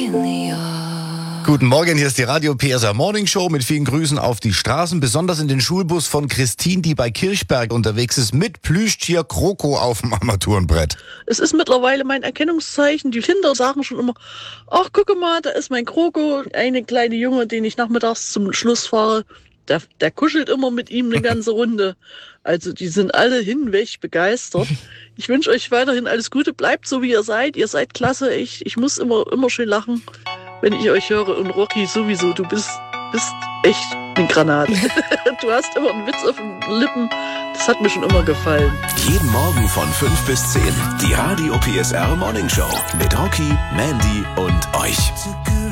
Guten Morgen, hier ist die Radio PSR Morning Show mit vielen Grüßen auf die Straßen, besonders in den Schulbus von Christine, die bei Kirchberg unterwegs ist, mit Plüschtier Kroko auf dem Armaturenbrett. Es ist mittlerweile mein Erkennungszeichen. Die Kinder sagen schon immer, ach, gucke mal, da ist mein Kroko. Eine kleine Junge, den ich nachmittags zum Schluss fahre, der kuschelt immer mit ihm eine ganze Runde. Also die sind alle hinweg begeistert. Ich wünsche euch weiterhin alles Gute. Bleibt so, wie ihr seid. Ihr seid klasse. Ich muss immer schön lachen, wenn ich euch höre. Und Rocky sowieso, du bist echt eine Granate. Du hast immer einen Witz auf den Lippen. Das hat mir schon immer gefallen. Jeden Morgen von 5 bis 10. Die Radio PSR Morning Show mit Rocky, Mandy und euch.